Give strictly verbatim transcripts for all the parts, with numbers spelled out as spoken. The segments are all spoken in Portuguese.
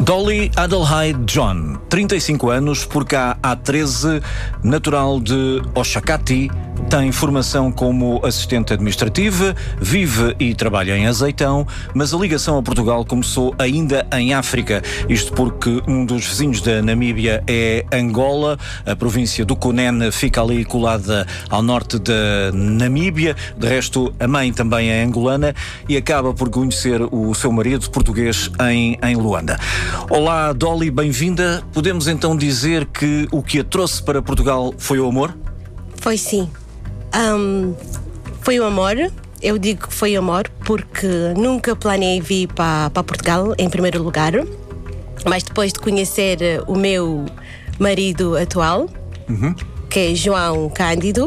Dolly Adelheid John, trinta e cinco anos, por cá há treze, natural de Oxacati, tem formação como assistente administrativa, vive e trabalha em Azeitão, mas a ligação a Portugal começou ainda em África. Isto porque um dos vizinhos da Namíbia é Angola, a província do Cunene fica ali colada ao norte da Namíbia. De resto, a mãe também é angolana e acaba por conhecer o seu marido português em, em Luanda. Olá, Dolly, bem-vinda. Podemos então dizer que o que a trouxe para Portugal foi o amor? Foi sim. Um, foi o amor. Eu digo que foi amor porque nunca planejei vir para Portugal, em primeiro lugar. Mas depois de conhecer o meu marido atual, uhum. que é João Cândido,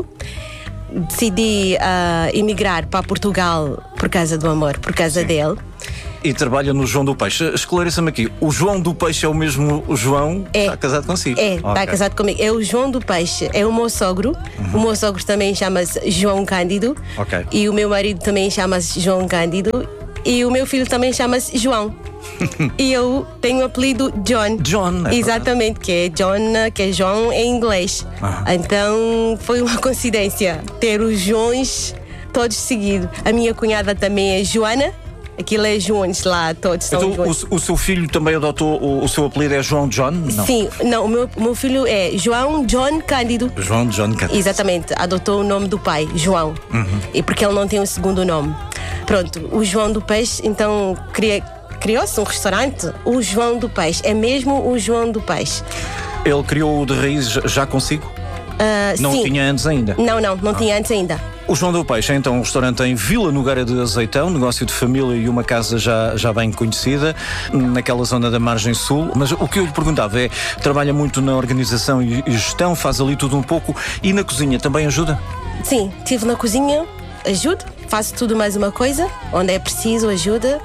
decidi uh, emigrar para Portugal por causa do amor, por causa Sim. dele. E trabalha no João do Peixe. Esclareça-me aqui, o João do Peixe é o mesmo João que é, está casado consigo? É, está okay. casado comigo. É o João do Peixe, é o meu sogro. Uhum. O meu sogro também chama-se João Cândido. Okay. E o meu marido também chama-se João Cândido. E o meu filho também chama-se João. E eu tenho o apelido John. John, é Exatamente, que é John, que é João em inglês. Uhum. Então foi uma coincidência ter os Joões todos seguidos. A minha cunhada também é Joana. Aquilo é Joões lá, todos são então, Joões. O, o seu filho também adotou, o, o seu apelido é João John? Não. Sim, não, o meu, o meu filho é João John Cândido. João John Cândido. Exatamente, adotou o nome do pai, João. Uhum. E porque ele não tem um segundo nome. Pronto, o João do Peixe, então cria, criou-se um restaurante, o João do Peixe, é mesmo o João do Peixe. Ele criou-o de raiz já consigo? Uh, não sim. tinha antes ainda? Não, não, não ah. tinha antes ainda. O João do Peixe é então um restaurante em Vila Nogueira de Azeitão, negócio de família e uma casa já, já bem conhecida, naquela zona da margem sul. Mas o que eu lhe perguntava é, trabalha muito na organização e gestão, faz ali tudo um pouco, e na cozinha também ajuda? Sim, estive na cozinha, ajudo, faço tudo mais uma coisa, onde é preciso ajuda.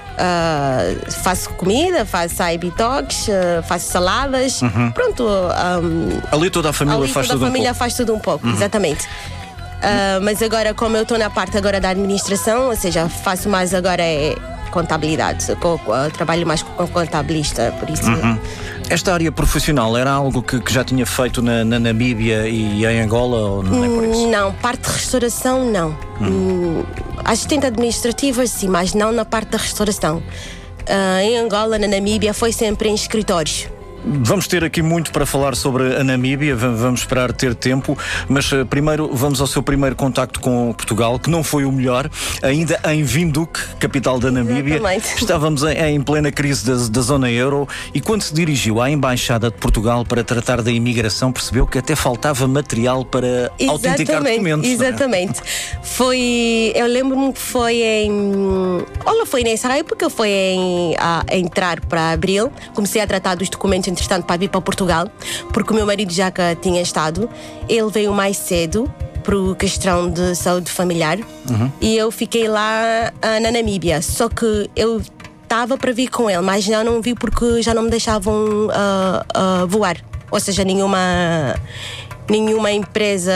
Uh, faço comida, faço bitoques, uh, faço saladas, uhum. pronto. Um, ali toda a família ali faz toda tudo a família um pouco. faz tudo um pouco, uhum. exatamente. Uh, mas agora, como eu estou na parte agora da administração, ou seja, faço mais agora é contabilidade, eu, eu trabalho mais com contabilista, por isso. Uhum. Esta área profissional era algo que, que já tinha feito na, na Namíbia e em Angola, ou não é por isso? Não, parte de restauração não. Uhum. Assistente administrativa sim, mas não na parte da restauração. Uh, em Angola, na Namíbia, foi sempre em escritórios. Vamos ter aqui muito para falar sobre a Namíbia, vamos esperar ter tempo, mas uh, primeiro vamos ao seu primeiro contacto com Portugal, que não foi o melhor, ainda em Windhoek, capital da Namíbia. Exatamente. Estávamos em, em plena crise da, da zona euro e quando se dirigiu à Embaixada de Portugal para tratar da imigração, percebeu que até faltava material para exatamente, autenticar documentos. Exatamente. Foi, eu lembro-me que foi em... Olha, foi nessa época, foi em, a, a entrar para abril, comecei a tratar dos documentos entretanto para vir para Portugal, porque o meu marido já cá tinha estado, ele veio mais cedo por questão de saúde familiar, uhum. e eu fiquei lá uh, na Namíbia, só que eu estava para vir com ele, mas já não vi porque já não me deixavam uh, uh, voar, ou seja, nenhuma nenhuma empresa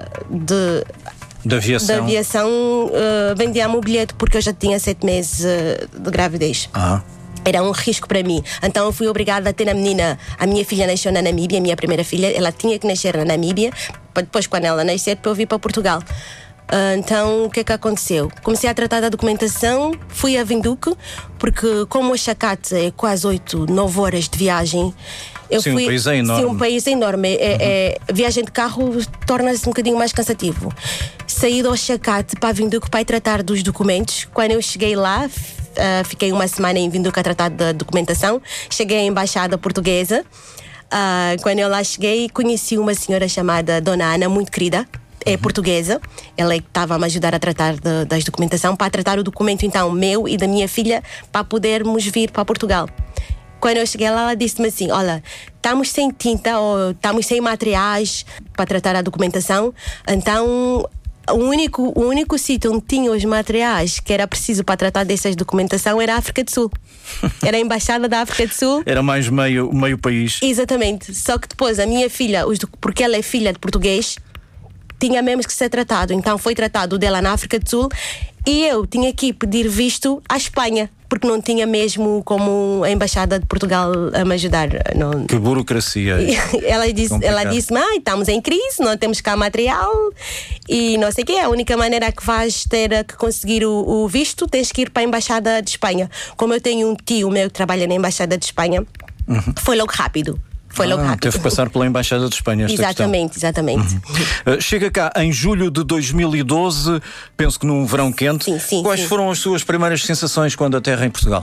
de de aviação, de aviação uh, vendia-me o bilhete porque eu já tinha sete meses uh, de gravidez. Ah. Era um risco para mim. Então eu fui obrigada a ter a menina. A minha filha nasceu na Namíbia, a minha primeira filha. Ela tinha que nascer na Namíbia, para depois, quando ela nascer, para eu vir para Portugal. Uh, então o que é que aconteceu? Comecei a tratar da documentação, fui a Windhoek, porque como o Oxacate é quase oito, nove horas de viagem. Eu sim, fui, um país é enorme. Sim, um país é enorme. É, uhum. é, viagem de carro torna-se um bocadinho mais cansativo. Saí do Oxacate para Windhoek para ir tratar dos documentos. Quando eu cheguei lá, uh, fiquei uma semana em Windhoek a tratar da documentação. Cheguei à embaixada portuguesa. Uh, quando eu lá cheguei, conheci uma senhora chamada Dona Ana, muito querida. É portuguesa, ela é que estava a me ajudar a tratar de, das documentação, para tratar o documento então meu e da minha filha, para podermos vir para Portugal. Quando eu cheguei lá, ela disse-me assim: olha, estamos sem tinta ou estamos sem materiais para tratar a documentação, então o único, o único sítio onde tinha os materiais que era preciso para tratar dessas documentação era a África do Sul. Era a Embaixada da África do Sul. Era mais meio, meio país. Exatamente, só que depois a minha filha, os, porque ela é filha de português, tinha mesmo que ser tratado, então foi tratado dela na África do Sul e eu tinha que pedir visto à Espanha porque não tinha mesmo como a Embaixada de Portugal a me ajudar. Não. Que burocracia. Ela disse, ela disse, mãe, estamos em crise, não temos cá material e não sei o que é. A única maneira que vais ter que conseguir o, o visto, tens que ir para a Embaixada de Espanha. Como eu tenho um tio meu que trabalha na Embaixada de Espanha, uhum. foi logo rápido. Foi ah, logo rápido. Teve que passar pela Embaixada de Espanha esta Exatamente, questão. exatamente. Uhum. Uh, chega cá em julho de dois mil e doze, penso que num verão quente. Sim, sim, Quais sim. foram as suas primeiras sensações quando aterra em Portugal?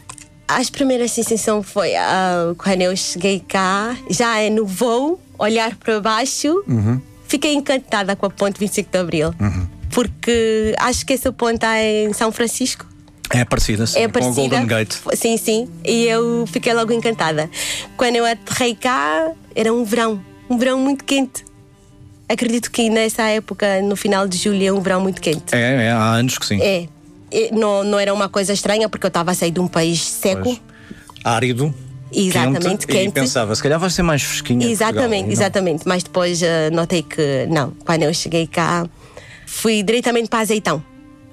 As primeiras sensações foi uh, quando eu cheguei cá, já é no voo, olhar para baixo, uhum. fiquei encantada com a ponte vinte e cinco de Abril, uhum. porque acho que essa ponte está em São Francisco. É parecida, sim, é com parecida, o Golden Gate. Sim, sim, e eu fiquei logo encantada. Quando eu aterrei cá, era um verão, um verão muito quente. Acredito que nessa época, no final de julho, é um verão muito quente. É, é há anos que sim. É, não, não era uma coisa estranha, porque eu estava a sair de um país seco. Pois. Árido. Exatamente, quente, quente. E pensava, se calhar vai ser mais fresquinha. Exatamente, Portugal, exatamente. Mas depois uh, notei que não, quando eu cheguei cá, fui diretamente para Azeitão.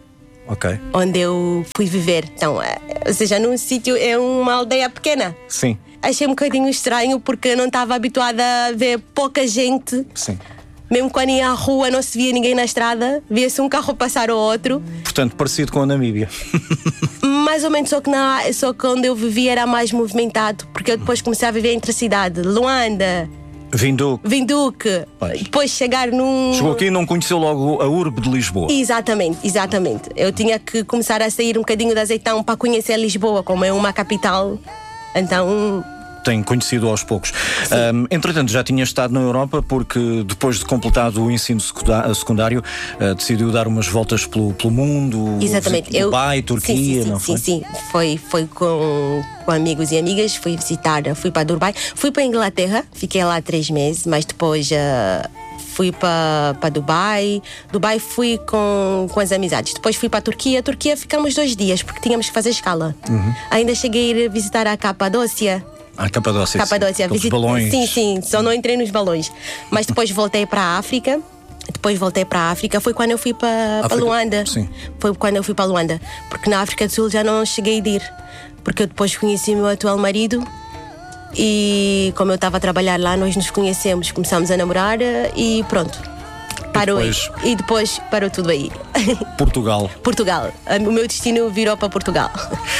Ok. Onde eu fui viver. Então, ou seja, num sítio, é uma aldeia pequena. Sim. Achei um bocadinho estranho porque eu não estava habituada a ver pouca gente. Sim. Mesmo quando ia à rua não se via ninguém na estrada, via-se um carro passar ou outro. Portanto, parecido com a Namíbia. Mais ou menos, só que, na, só que onde eu vivia era mais movimentado, porque eu depois comecei a viver entre a cidade. Luanda, Vinduque. Vinduque. Pois. Depois chegar num... Chegou aqui e não conheceu logo a urbe de Lisboa. Exatamente, exatamente. Eu tinha que começar a sair um bocadinho de Azeitão para conhecer Lisboa, como é uma capital. Então... Tenho conhecido aos poucos. Um, entretanto, já tinha estado na Europa porque depois de completado o ensino secundário uh, decidiu dar umas voltas pelo, pelo mundo. Exatamente. Dubai, eu... Turquia, sim, sim, não sim, foi? Sim, sim. Foi, foi com, com amigos e amigas, fui visitar, fui para Dubai, fui para a Inglaterra, fiquei lá três meses, mas depois uh, fui para, para Dubai. Dubai fui com, com as amizades. Depois fui para a Turquia. A Turquia ficamos dois dias porque tínhamos que fazer escala. Uhum. Ainda cheguei a ir visitar a Capadócia. Ah, Capadócia. Capadócia, Visit... balões. Sim, sim, só não entrei nos balões. Mas depois voltei para a África. Depois voltei para a África. Foi quando eu fui para, para Luanda. Sim. Foi quando eu fui para Luanda. Porque na África do Sul já não cheguei a ir. Porque eu depois conheci o meu atual marido. E como eu estava a trabalhar lá, nós nos conhecemos. Começamos a namorar e pronto. Parou e depois... aí. E depois parou tudo aí. Portugal. Portugal. O meu destino virou para Portugal.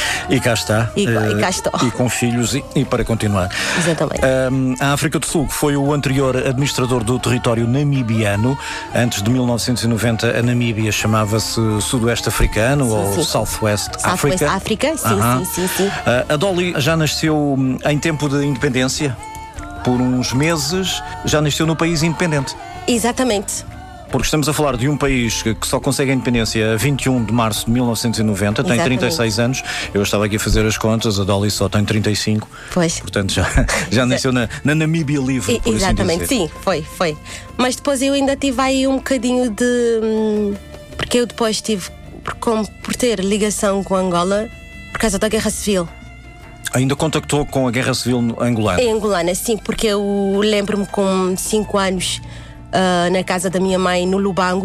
E cá está. E, uh, e cá estou. E com filhos e, e para continuar. Exatamente. Um, a África do Sul, que foi o anterior administrador do território namibiano, antes de mil novecentos e noventa a Namíbia chamava-se Sudoeste Africano sim, ou sim. Southwest Southwest Africa. África, sim, uh-huh. sim, sim, sim. Uh, a Dolly já nasceu em tempo de independência? Por uns meses já nasceu no país independente? Exatamente. Porque estamos a falar de um país que só consegue a independência a vinte e um de março de mil novecentos e noventa, tem Exatamente. trinta e seis anos. Eu estava aqui a fazer as contas, a Dolly só tem trinta e cinco. Pois. Portanto, já, já nasceu na, na Namíbia livre, por Exatamente, assim dizer. sim, foi, foi. Mas depois eu ainda tive aí um bocadinho de... Porque eu depois tive, por, como, por ter ligação com Angola, por causa da Guerra Civil. Ainda contactou com a Guerra Civil angolana? Em Angolana, sim, porque eu lembro-me com cinco anos... Uh, na casa da minha mãe no Lubango,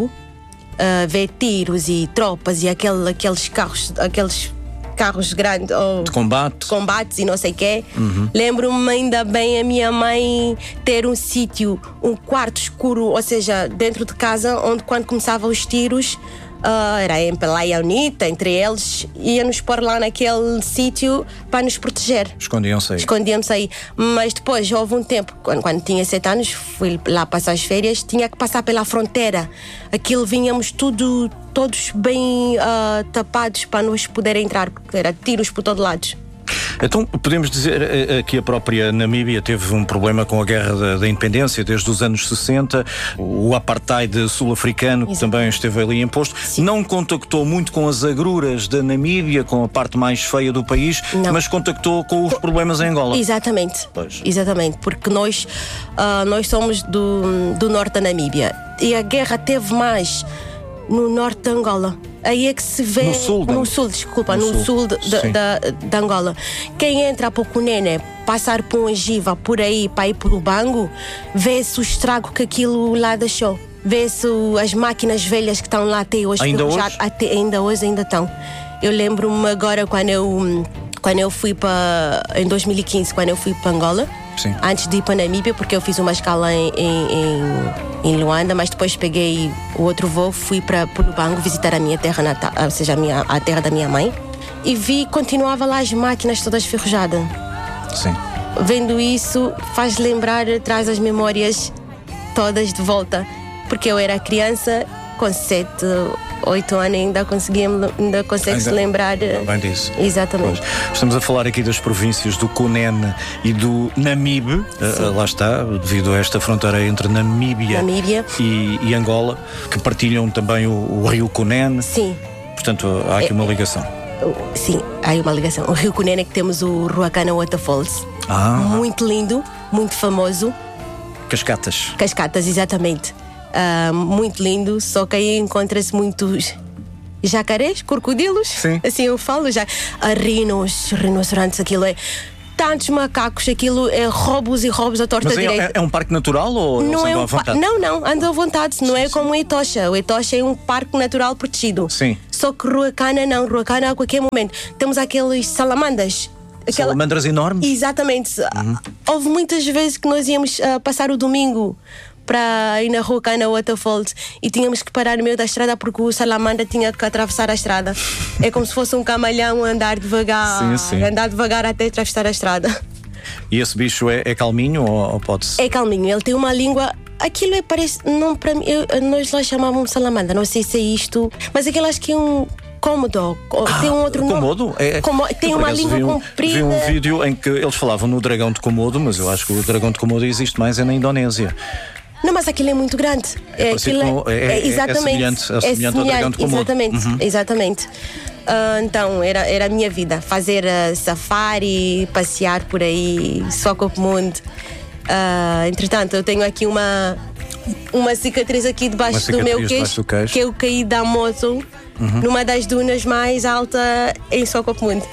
uh, ver tiros e tropas e aquele, aqueles carros, aqueles carros grandes oh, de combate, de combates e não sei o quê. Uhum. Lembro-me ainda bem a minha mãe ter um sítio, um quarto escuro, ou seja, dentro de casa, onde quando começavam os tiros Uh, era em Pelaia Unita, entre eles, ia-nos pôr lá naquele sítio para nos proteger. Escondiam-se aí. Escondiam-se aí. Mas depois houve um tempo, quando, quando tinha sete anos, fui lá passar as férias, tinha que passar pela fronteira. Aquilo vinhamos tudo, todos bem uh, tapados para nos poder entrar, porque era tiros por todo lado. Então, podemos dizer que a própria Namíbia teve um problema com a Guerra da, da Independência desde os anos sessenta, o apartheid sul-africano que também esteve ali imposto. Sim. Não contactou muito com as agruras da Namíbia, com a parte mais feia do país, não. Mas contactou com os problemas em Angola. Exatamente, pois. Exatamente, porque nós, uh, nós somos do, do norte da Namíbia e a guerra teve mais no norte de Angola. Aí é que se vê. No sul, no sul desculpa, no, no sul, sul de, de, da, de Angola. Quem entra para o Cunene, passar por um Angiva, por aí, para ir para o Bango, vê-se o estrago que aquilo lá deixou. Vê-se as máquinas velhas que estão lá até hoje. Ainda hoje? Já, até, ainda hoje ainda estão. Eu lembro-me agora quando eu, quando eu fui para. Em dois mil e quinze, quando eu fui para Angola. Sim. Antes de ir para Namíbia, porque eu fiz uma escala em, em, em Luanda, mas depois peguei o outro voo, fui para Lubango visitar a minha terra natal, ou seja, a, minha, a terra da minha mãe, e vi, continuava lá as máquinas todas ferrujadas. Sim. Vendo isso, faz lembrar, traz as memórias todas de volta, porque eu era criança, com sete, oito anos, ainda conseguia, ainda consegue se lembrar. Bem disso. Exatamente. Pois. Estamos a falar aqui das províncias do Cunene e do Namibe. Uh, lá está, devido a esta fronteira entre Namíbia, Namíbia. E, e Angola, que partilham também o, o rio Cunene. Sim. Portanto, há aqui é, uma ligação. Sim, há uma ligação. O rio Cunene é que temos o Ruacana Waterfalls. Ah. Muito lindo, muito famoso. Cascatas. Cascatas, exatamente. Uh, muito lindo, só que aí encontra-se muitos jacarés, crocodilos. Sim. Assim eu falo já. Uh, rinos, rinocerontes, aquilo é. Tantos macacos, aquilo é roubos e roubos à torta Mas é, direita. é, é um parque natural ou não eles é andam um à vontade? Não, não, andam à vontade. Não sim, é sim. como o Etosha. O Etosha é um parque natural protegido. Sim. Só que Ruacana não. Ruacana a qualquer momento. Temos aqueles salamandas. Aquela... Salamandras enormes? Exatamente. Uhum. Houve muitas vezes que nós íamos uh, passar o domingo para ir na Ruacana Waterfalls e tínhamos que parar no meio da estrada porque o salamandra tinha que atravessar a estrada. É como se fosse um camalhão andar devagar, sim, sim. andar devagar até atravessar a estrada. E esse bicho é, é calminho ou, ou pode-se? É calminho, ele tem uma língua. Aquilo é, parece. Não, para mim, eu, nós lá chamávamos salamandra, não sei se é isto, mas aquilo acho que é um. Cômodo, ah, tem um outro nome. Komodo? É, Como, tem uma língua vi um, comprida. Vi um vídeo em que eles falavam no dragão de Komodo, mas eu acho que o dragão de Komodo existe mais é na Indonésia. Não, mas aquilo é muito grande. É, aquilo é, é, é, exatamente, é semelhante, é semelhante, é semelhante ao dragão de Komodo. Exatamente, uhum. exatamente. Uh, então, era, era a minha vida. Fazer uh, safari, passear por aí, só com o mundo. Uh, entretanto, eu tenho aqui uma, uma cicatriz aqui debaixo cicatriz do meu queixo, do queixo, que eu caí da moto uhum. numa das dunas mais altas em Socomundo.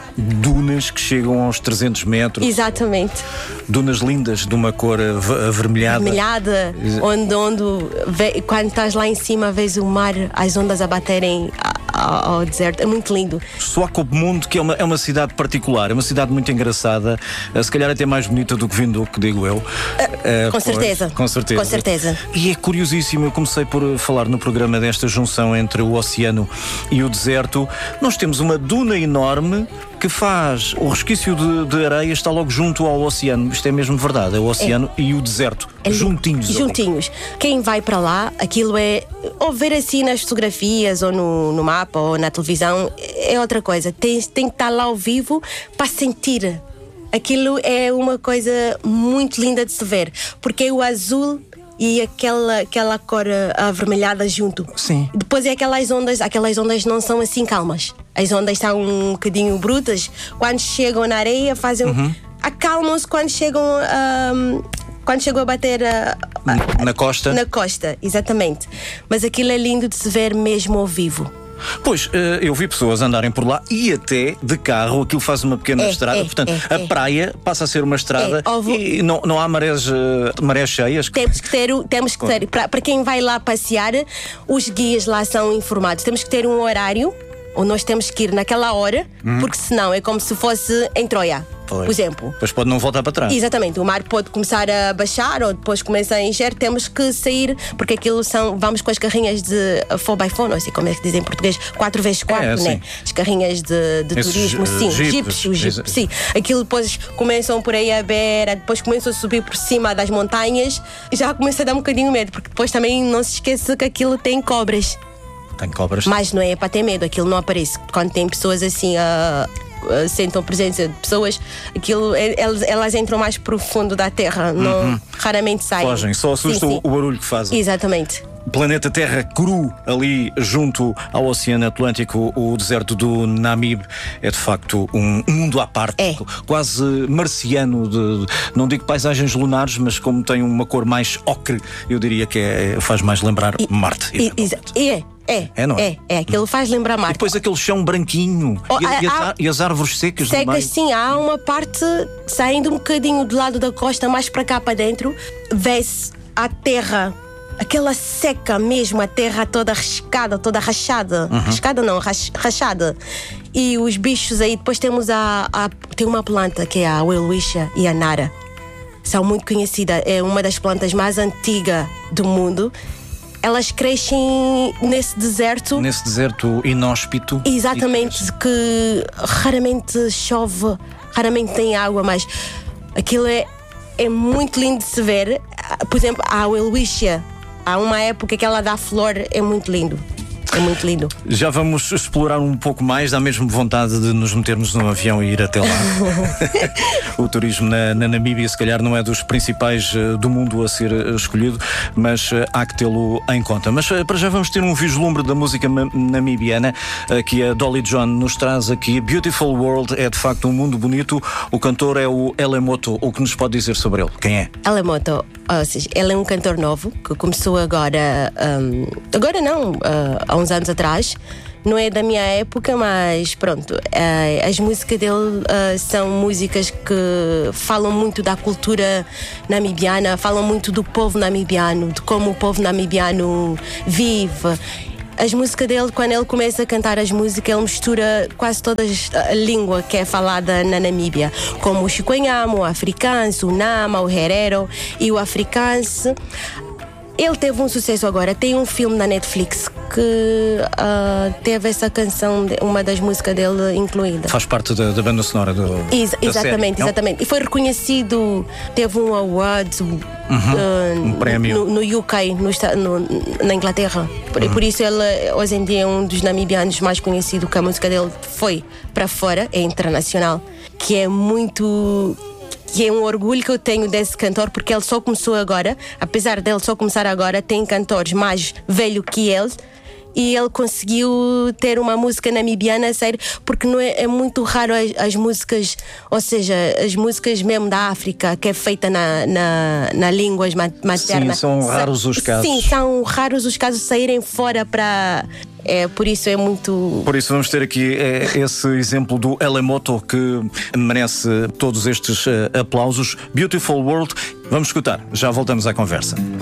Dunas que chegam aos trezentos metros. Exatamente. Dunas lindas, de uma cor avermelhada. Avermelhada, onde, onde vê, quando estás lá em cima vês o mar, as ondas a baterem ao, ao deserto. É muito lindo. Swakopmund, que é uma, é uma cidade particular, é uma cidade muito engraçada, se calhar até mais bonita do que Windhoek, digo eu. Uh, uh, com pois, certeza. Com certeza. Com certeza. E é curiosíssimo, eu comecei por falar no programa desta junção entre o oceano e o deserto. Nós temos uma duna enorme que faz o resquício de, de areia está logo junto ao oceano. Isto é mesmo verdade, é o oceano é. e o deserto, é juntinhos. Juntinhos. Ali. Quem vai para lá, aquilo é, ou ver assim nas fotografias, ou no, no mapa, ou na televisão, é outra coisa. Tem, tem que estar lá ao vivo para sentir. Aquilo é uma coisa muito linda de se ver, porque é o azul e aquela, aquela cor avermelhada junto. Sim. Depois é aquelas ondas, aquelas ondas não são assim calmas. As ondas são um bocadinho brutas. Quando chegam na areia, fazem. Uhum. Acalmam-se quando chegam. Um, quando chegam a bater a, a, na costa. Na costa, exatamente. Mas aquilo é lindo de se ver mesmo ao vivo. Pois, eu vi pessoas andarem por lá e até de carro, aquilo faz uma pequena é, estrada, é, portanto, é, a é. praia passa a ser uma estrada é, ovo... e não, não há marés, marés cheias. Temos que ter, temos que ter para, para quem vai lá passear, os guias lá são informados. Temos que ter um horário, ou nós temos que ir naquela hora, uhum. porque senão é como se fosse em Troia. Por exemplo. Depois pode não voltar para trás. Exatamente, o mar pode começar a baixar ou depois começa a encher, temos que sair, porque aquilo são, vamos com as carrinhas de quatro por quatro, não sei como é que se diz em português, quatro por quatro, é, né? As carrinhas de, de Esses, turismo, uh, sim, jipes, jipes, os jipes, sim. Aquilo depois começam por aí a beira, depois começam a subir por cima das montanhas, já começa a dar um bocadinho medo, porque depois também não se esqueça que aquilo tem cobras. Tem cobras. Mas não é para ter medo, aquilo não aparece. Quando tem pessoas assim a. Uh, sentam a presença de pessoas, aquilo, elas, elas entram mais profundo da terra, não, uhum. raramente saem. Fogem, só assusta sim, sim. o barulho que fazem. Exatamente. Planeta Terra cru, ali junto ao Oceano Atlântico, o deserto do Namibe é de facto um mundo à parte, é. quase marciano, de, não digo paisagens lunares, mas como tem uma cor mais ocre, eu diria que é, faz mais lembrar e, Marte. E, e, é. É, é, não é? É, é, aquilo faz lembrar Marte. E depois aquele chão branquinho oh, e, há, e, as, e as árvores secas secas, no meio. Sim, há uma parte saindo um bocadinho do lado da costa, mais para cá para dentro, vê-se a terra aquela seca mesmo, a terra toda riscada, toda rachada. Uhum. Riscada não, rach, rachada. E os bichos aí, depois temos a, a tem uma planta que é a Welwitschia e a Nara. São muito conhecidas, é uma das plantas mais antigas do mundo. Elas crescem nesse deserto. Nesse deserto inóspito. Exatamente, que raramente chove, raramente tem água, mas aquilo é, é muito lindo de se ver. Por exemplo, a Welwitschia, há uma época que ela dá flor, é muito lindo. É muito lindo. Já vamos explorar um pouco mais, dá mesmo vontade de nos metermos num avião e ir até lá. O turismo na, na Namíbia, se calhar, não é dos principais uh, do mundo a ser uh, escolhido, mas uh, há que tê-lo em conta. Mas uh, para já vamos ter um vislumbre da música namibiana uh, que a Dolly John nos traz aqui. Beautiful World é de facto um mundo bonito. O cantor é o Elemoto. O que nos pode dizer sobre ele? Quem é? Elemoto, ou seja, ele é um cantor novo que começou agora. Um, agora não, uh, há uns anos atrás. Não é da minha época, mas pronto, uh, as músicas dele uh, são músicas que falam muito da cultura namibiana, falam muito do povo namibiano, de como o povo namibiano vive. As músicas dele, quando ele começa a cantar as músicas, ele mistura quase toda a língua que é falada na Namíbia, como o Chiquenhamo, o Afrikaans, o Nama, o Herero e o Afrikaans. Ele teve um sucesso agora, tem um filme na Netflix que uh, teve essa canção, uma das músicas dele incluída. Faz parte da, da banda sonora do Ex- da Exatamente, série, exatamente. Não? E foi reconhecido, teve um award uhum, uh, um prémio no, no U K, no, no, na Inglaterra. Por, uhum. por isso ele hoje em dia é um dos namibianos mais conhecidos, que a música dele foi para fora, é internacional, que é muito... que é um orgulho que eu tenho desse cantor, porque ele só começou agora. Apesar dele só começar agora, tem cantores mais velhos que ele, e ele conseguiu ter uma música namibiana a sério, porque não é, é muito raro as, as músicas, ou seja, as músicas mesmo da África, que é feita na, na, na língua materna. Sim, são raros os casos. Sim, são raros os casos de saírem fora para... É, por isso é muito... Por isso vamos ter aqui é, esse exemplo do Elemoto, que merece todos estes uh, aplausos. Beautiful World. Vamos escutar, já voltamos à conversa.